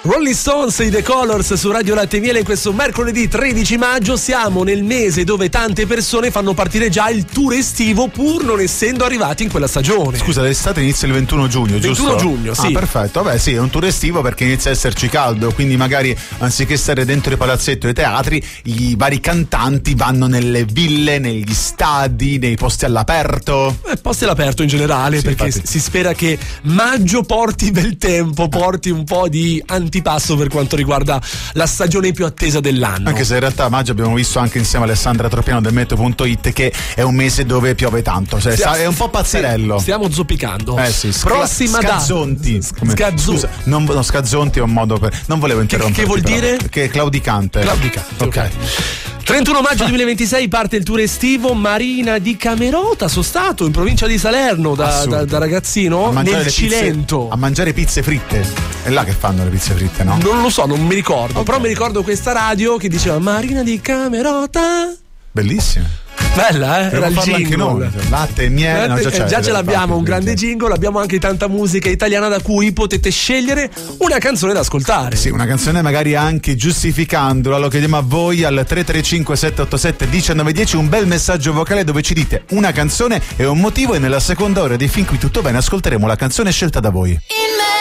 Rolling Stones e The Colors su Radio Latte e Miele questo mercoledì 13 maggio. Siamo nel mese dove tante persone fanno partire già il tour estivo pur non essendo arrivati in quella stagione. Scusa, l'estate inizia il 21 giugno, giusto? 21 giugno, sì. Ah, perfetto. Vabbè, sì, è un tour estivo perché inizia a esserci caldo, quindi magari anziché stare dentro i palazzetti o i teatri, i vari cantanti vanno nelle ville, negli stadi, nei posti all'aperto. Posti all'aperto in generale, sì, perché infatti. si spera che maggio porti bel tempo, porti un po' di antipasto per quanto riguarda la stagione più attesa dell'anno. Anche se in realtà maggio abbiamo visto anche insieme a Alessandra Tropiano del Meteo.it che è un mese dove piove tanto, cioè è un po' pazzerello. Sì, stiamo zoppicando. Sì, prossima data. Scazzonti. Scusa, scazzonti è un modo per. Non volevo interrompere. Che vuol dire? Che è claudicante. Claudicante, ok. 31 maggio 2026 parte il tour estivo Marina di Camerota. Sono stato in provincia di Salerno da ragazzino nel Cilento a mangiare pizze fritte. È là che fanno le pizze fritte, no? Non lo so, non mi ricordo, però mi ricordo questa radio che diceva Marina di Camerota. Bellissima. Bella, era il jingle. Anche noi. Latte e miele, già ce l'abbiamo, un grande jingle. Abbiamo anche tanta musica italiana da cui potete scegliere una canzone da ascoltare. Sì, una canzone magari anche giustificandola. Lo chiediamo a voi al 335 787 1910. Un bel messaggio vocale dove ci dite una canzone e un motivo. E nella seconda ora di Fin Qui Tutto Bene ascolteremo la canzone scelta da voi.